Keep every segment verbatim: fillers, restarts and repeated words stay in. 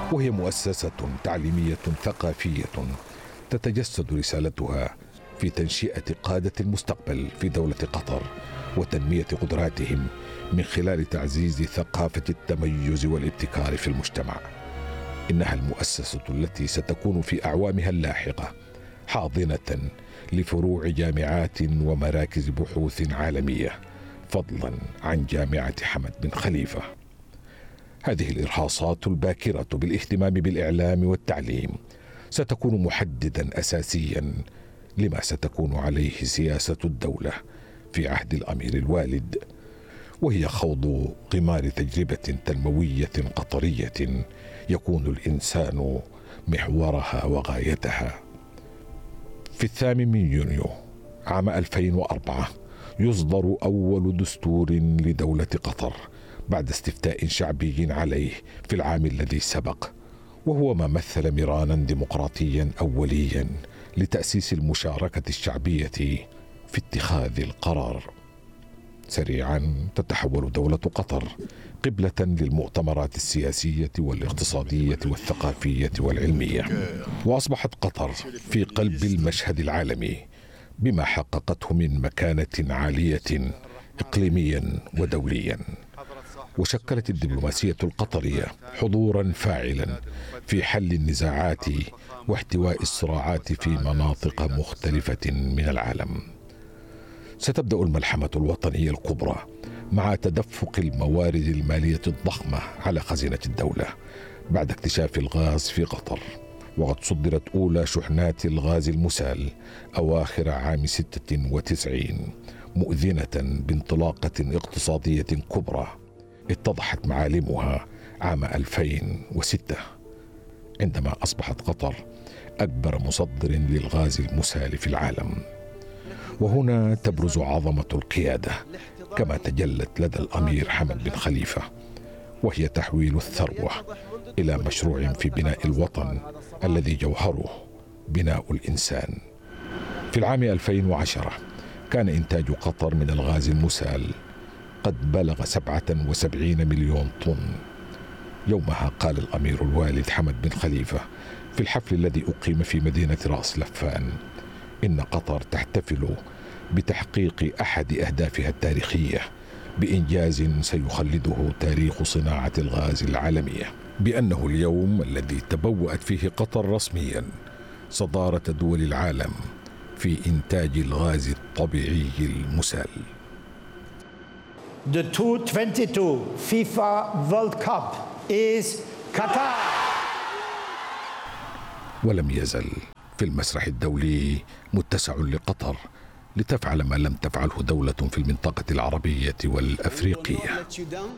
وهي مؤسسة تعليمية ثقافية تتجسد رسالتها في تنشئة قادة المستقبل في دولة قطر وتنمية قدراتهم من خلال تعزيز ثقافة التميز والابتكار في المجتمع. إنها المؤسسة التي ستكون في أعوامها اللاحقة حاضنة لفروع جامعات ومراكز بحوث عالمية، فضلا عن جامعة حمد بن خليفة. هذه الإرهاصات الباكرة بالاهتمام بالإعلام والتعليم ستكون محددا أساسيا لما ستكون عليه سياسة الدولة في عهد الأمير الوالد، وهي خوض غمار تجربة تنموية قطرية يكون الإنسان محورها وغايتها. في الثامن من يونيو عام ألفين وأربعة يصدر أول دستور لدولة قطر بعد استفتاء شعبي عليه في العام الذي سبق، وهو ما مثل مرانا ديمقراطيا أوليا لتأسيس المشاركة الشعبية في اتخاذ القرار. سريعا تتحول دولة قطر قبلة للمؤتمرات السياسية والاقتصادية والثقافية والعلمية، وأصبحت قطر في قلب المشهد العالمي بما حققته من مكانة عالية إقليميا ودوليا. وشكلت الدبلوماسية القطرية حضورا فاعلا في حل النزاعات واحتواء الصراعات في مناطق مختلفة من العالم. ستبدأ الملحمة الوطنية الكبرى مع تدفق الموارد المالية الضخمة على خزينة الدولة بعد اكتشاف الغاز في قطر، وقد صدرت أولى شحنات الغاز المسال أواخر عام ستة وتسعين، مؤذنة بانطلاقة اقتصادية كبرى اتضحت معالمها عام ألفين وستة، عندما أصبحت قطر أكبر مصدر للغاز المسال في العالم. وهنا تبرز عظمة القيادة كما تجلت لدى الأمير حمد بن خليفة، وهي تحويل الثروة إلى مشروع في بناء الوطن الذي جوهره بناء الإنسان. في العام ألفين وعشرة كان إنتاج قطر من الغاز المسال قد بلغ سبعة وسبعين مليون طن. يومها قال الأمير الوالد حمد بن خليفة في الحفل الذي أقيم في مدينة رأس لفان إن قطر تحتفل بتحقيق أحد أهدافها التاريخية بإنجاز سيخلده تاريخ صناعة الغاز العالمية، بأنه اليوم الذي تبوأت فيه قطر رسميا صدارة دول العالم في إنتاج الغاز الطبيعي المسال. The twenty twenty-two FIFA World Cup is Qatar. ولم يزل في المسرح الدولي متسع لقطر لتفعل ما لم تفعله دولة في المنطقة العربية والأفريقية.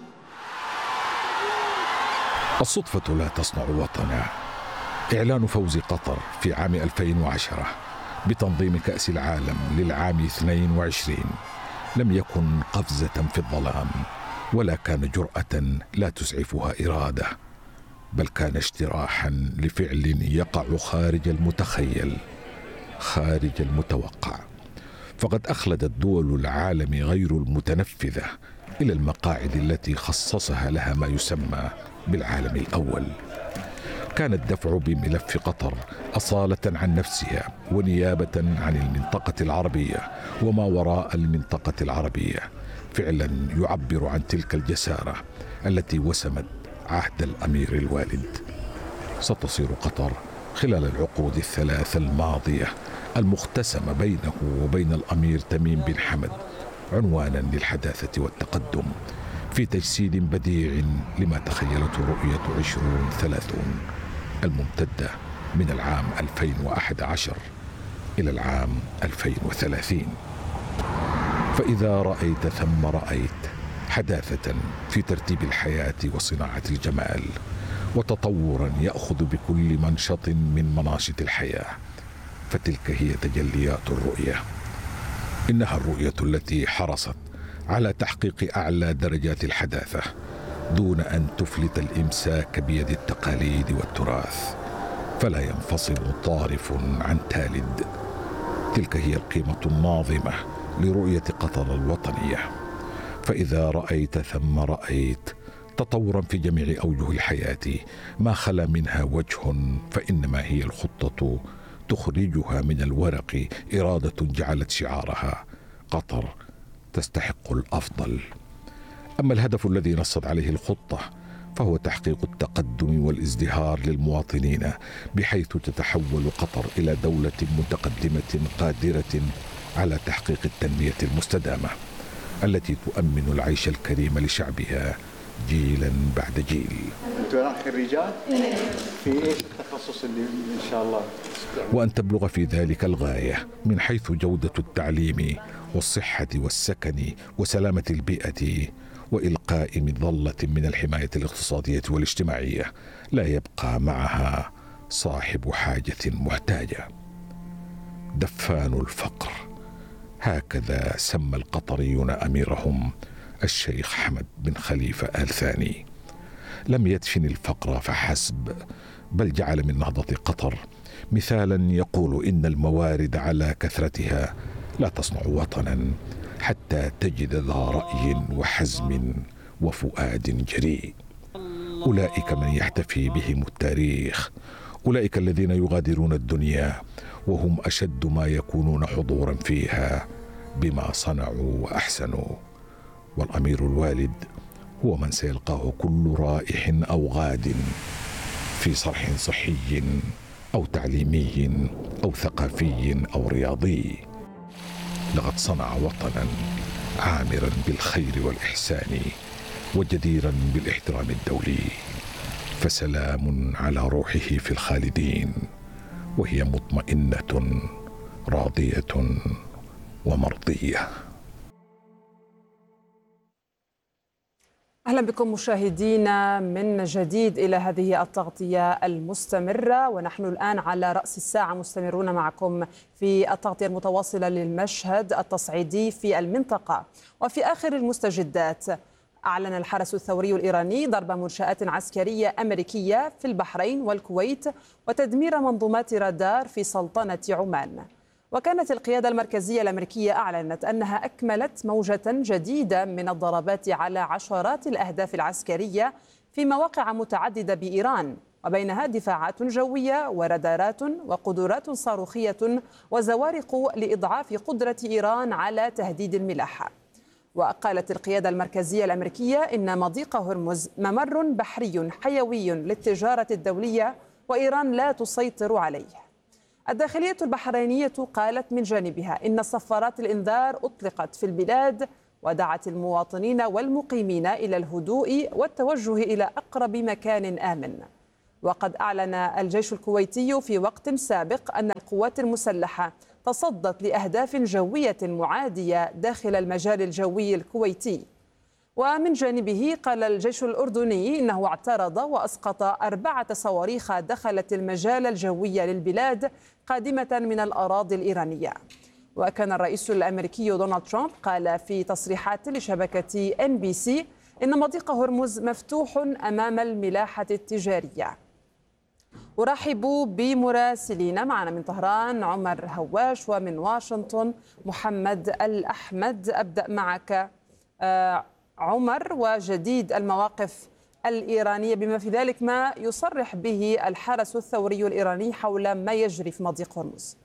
الصدفة لا تصنع وطنا. إعلان فوز قطر في عام ألفين وعشرة بتنظيم كأس العالم للعام اثنين وعشرين لم يكن قفزة في الظلام، ولا كان جرأة لا تسعفها إرادة، بل كان اجتراحا لفعل يقع خارج المتخيل، خارج المتوقع. فقد أخلدت دول العالم غير المتنفذة إلى المقاعد التي خصصها لها ما يسمى بالعالم الأول. كان الدفع بملف قطر أصالة عن نفسها ونيابة عن المنطقة العربية وما وراء المنطقة العربية، فعلا يعبر عن تلك الجسارة التي وسمت عهد الأمير الوالد. ستصير قطر خلال العقود الثلاث الماضية المختسمة بينه وبين الأمير تميم بن حمد عنوانا للحداثة والتقدم في تجسيد بديع لما تخيلته رؤية عشرون ثلاثون الممتدة من العام ألفين وأحد عشر إلى العام ألفين وثلاثين. فإذا رأيت ثم رأيت حداثة في ترتيب الحياة وصناعة الجمال، وتطورا يأخذ بكل منشط من مناشط الحياة، فتلك هي تجليات الرؤية. إنها الرؤية التي حرصت على تحقيق أعلى درجات الحداثة دون أن تفلت الإمساك بيد التقاليد والتراث، فلا ينفصل طارف عن تالد. تلك هي القيمة الناظمة لرؤية قطر الوطنية. فإذا رأيت ثم رأيت تطورا في جميع أوجه الحياة ما خلا منها وجه، فإنما هي الخطة تخرجها من الورق إرادة جعلت شعارها قطر تستحق الأفضل. أما الهدف الذي نصت عليه الخطة فهو تحقيق التقدم والازدهار للمواطنين، بحيث تتحول قطر إلى دولة متقدمة قادرة على تحقيق التنمية المستدامة التي تؤمن العيش الكريم لشعبها جيلا بعد جيل. انتم خريجات في ايش التخصص اللي ان شاء الله؟ وأن تبلغ في ذلك الغاية من حيث جودة التعليم والصحة والسكن وسلامة البيئة، وإلقاء مظلة من الحماية الاقتصادية والاجتماعية لا يبقى معها صاحب حاجة محتاجة. دفان الفقر، هكذا سمى القطريون أميرهم الشيخ حمد بن خليفة آل ثاني. لم يدفن الفقر فحسب، بل جعل من نهضة قطر مثالا يقول إن الموارد على كثرتها لا تصنع وطنا حتى تجد ذا رأي وحزم وفؤاد جريء. أولئك من يحتفي بهم التاريخ، أولئك الذين يغادرون الدنيا وهم أشد ما يكونون حضورا فيها بما صنعوا وأحسنوا. والأمير الوالد هو من سيلقاه كل رائح أو غاد في صرح صحي أو تعليمي أو ثقافي أو رياضي. لقد صنع وطنا عامرا بالخير والإحسان وجديرا بالاحترام الدولي، فسلام على روحه في الخالدين وهي مطمئنة راضية ومرضية. أهلا بكم مشاهدينا من جديد إلى هذه التغطية المستمرة، ونحن الآن على رأس الساعة مستمرون معكم في التغطية المتواصلة للمشهد التصعيدي في المنطقة. وفي آخر المستجدات أعلن الحرس الثوري الإيراني ضرب منشآت عسكرية أمريكية في البحرين والكويت وتدمير منظومات رادار في سلطنة عمان. وكانت القيادة المركزية الأمريكية أعلنت أنها أكملت موجة جديدة من الضربات على عشرات الأهداف العسكرية في مواقع متعددة بإيران، وبينها دفاعات جوية ورادارات وقدرات صاروخية وزوارق لإضعاف قدرة إيران على تهديد الملاحة. وقالت القيادة المركزية الأمريكية إن مضيق هرمز ممر بحري حيوي للتجارة الدولية وإيران لا تسيطر عليه. الداخلية البحرينية قالت من جانبها إن صفارات الإنذار أطلقت في البلاد، ودعت المواطنين والمقيمين إلى الهدوء والتوجه إلى أقرب مكان آمن. وقد أعلن الجيش الكويتي في وقت سابق أن القوات المسلحة تصدت لأهداف جوية معادية داخل المجال الجوي الكويتي. ومن جانبه قال الجيش الأردني إنه اعترض وأسقط أربعة صواريخ دخلت المجال الجوي للبلاد قادمة من الأراضي الإيرانية. وكان الرئيس الأمريكي دونالد ترامب قال في تصريحات لشبكة إن بي سي إن مضيق هرمز مفتوح أمام الملاحة التجارية. أرحب بمراسلين معنا من طهران عمر هواش، ومن واشنطن محمد الأحمد. أبدأ معك آه عمر، وجديد المواقف الإيرانية بما في ذلك ما يصرح به الحرس الثوري الإيراني حول ما يجري في مضيق هرمز.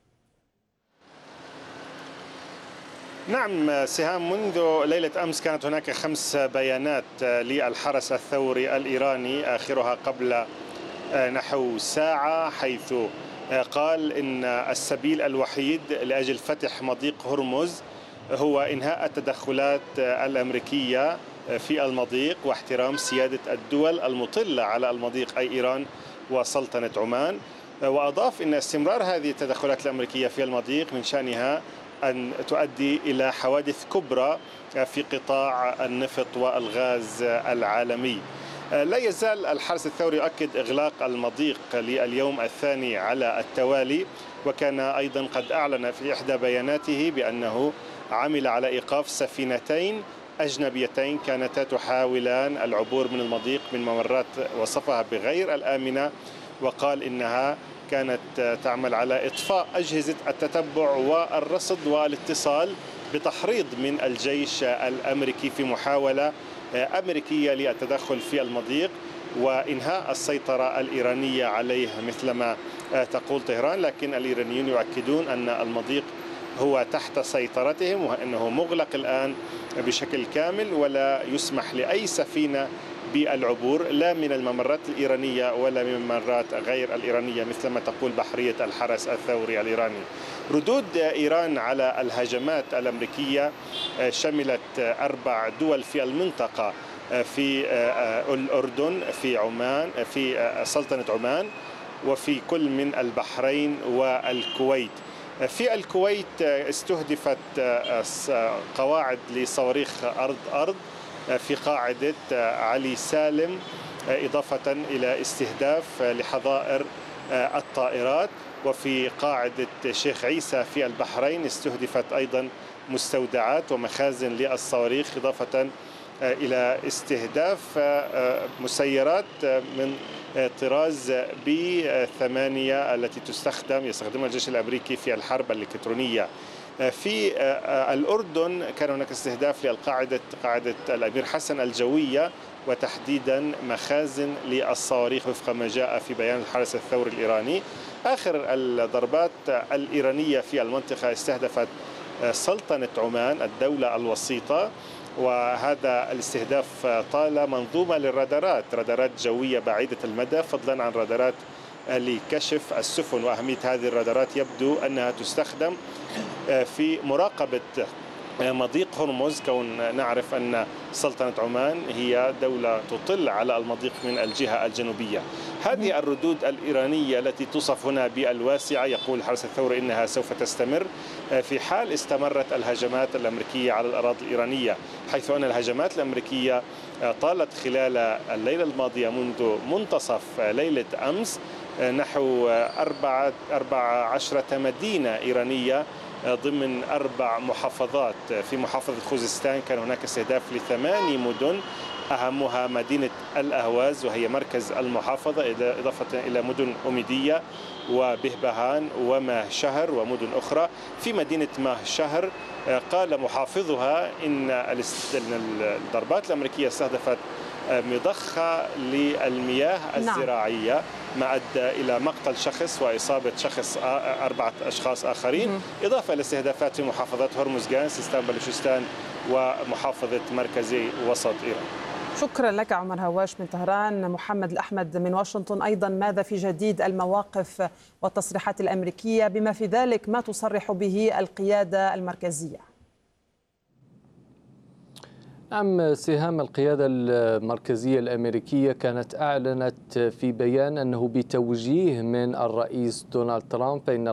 نعم سهام، منذ ليلة أمس كانت هناك خمس بيانات للحرس الثوري الإيراني، آخرها قبل نحو ساعة، حيث قال إن السبيل الوحيد لأجل فتح مضيق هرمز هو إنهاء التدخلات الأمريكية في المضيق واحترام سيادة الدول المطلة على المضيق أي إيران وسلطنة عمان. وأضاف أن استمرار هذه التدخلات الأمريكية في المضيق من شأنها أن تؤدي إلى حوادث كبرى في قطاع النفط والغاز العالمي. لا يزال الحرس الثوري يؤكد إغلاق المضيق لليوم الثاني على التوالي، وكان أيضا قد أعلن في إحدى بياناته بأنه عمل على إيقاف سفينتين أجنبيتين كانتا تحاولان العبور من المضيق من ممرات وصفها بغير الآمنة، وقال إنها كانت تعمل على إطفاء أجهزة التتبع والرصد والاتصال بتحريض من الجيش الأمريكي في محاولة أمريكية للتدخل في المضيق وإنهاء السيطرة الإيرانية عليه مثلما تقول طهران، لكن الإيرانيون يؤكدون أن المضيق هو تحت سيطرتهم وأنه مغلق الآن بشكل كامل ولا يسمح لأي سفينة بالعبور لا من الممرات الإيرانية ولا من الممرات غير الإيرانية مثلما تقول بحرية الحرس الثوري الإيراني. ردود إيران على الهجمات الأمريكية شملت أربع دول في المنطقة، في الأردن، في عمان، في سلطنة عمان، وفي كل من البحرين والكويت. في الكويت استهدفت قواعد لصواريخ أرض أرض في قاعدة علي سالم، إضافة إلى استهداف لحظائر الطائرات. وفي قاعدة شيخ عيسى في البحرين استهدفت أيضا مستودعات ومخازن للصواريخ، إضافة إلى استهداف مسيرات من طراز بي ثمانية التي تستخدم يستخدمها الجيش الأمريكي في الحرب الإلكترونية. في الأردن كان هناك استهداف للقاعدة قاعدة الأمير حسن الجوية وتحديدا مخازن للصواريخ وفق ما جاء في بيان الحرس الثوري الإيراني. آخر الضربات الإيرانية في المنطقة استهدفت سلطنة عمان الدولة الوسيطة، وهذا الاستهداف طال منظومة للرادارات، رادارات جوية بعيدة المدى فضلا عن رادارات لكشف السفن. وأهمية هذه الرادارات يبدو أنها تستخدم في مراقبة مضيق هرمز، كون نعرف أن سلطنة عمان هي دولة تطل على المضيق من الجهة الجنوبية. هذه الردود الإيرانية التي توصف هنا بالواسعة يقول الحرس الثوري إنها سوف تستمر في حال استمرت الهجمات الأمريكية على الأراضي الإيرانية، حيث أن الهجمات الأمريكية طالت خلال الليلة الماضية منذ منتصف ليلة أمس نحو أربع عشرة مدينة إيرانية ضمن أربع محافظات. في محافظة خوزستان كان هناك استهداف لثماني مدن أهمها مدينة الأهواز وهي مركز المحافظة، إضافة إلى مدن أميدية وبهبهان وماهشهر ومدن أخرى. في مدينة ماهشهر قال محافظها إن الضربات الأمريكية استهدفت مضخة للمياه الزراعية ما أدى إلى مقتل شخص وإصابة شخص أربعة أشخاص آخرين، إضافة إلى استهدافات في محافظات هرمزغان، سيستان بلوشستان ومحافظة مركزي وسط إيران. شكرا لك عمر هواش من طهران. محمد الأحمد من واشنطن أيضا، ماذا في جديد المواقف والتصريحات الأمريكية بما في ذلك ما تصرح به القيادة المركزية؟ نعم سهام، القيادة المركزية الأمريكية كانت أعلنت في بيان أنه بتوجيه من الرئيس دونالد ترامب فإن